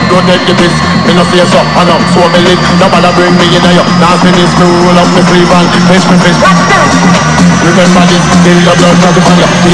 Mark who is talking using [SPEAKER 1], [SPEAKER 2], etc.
[SPEAKER 1] blood get the piss. Me no face up, I know, so me live. Nobody bring me in here. Now finish me roll up me sleeve and fish me fish. Remember this, till the blood comes upon you.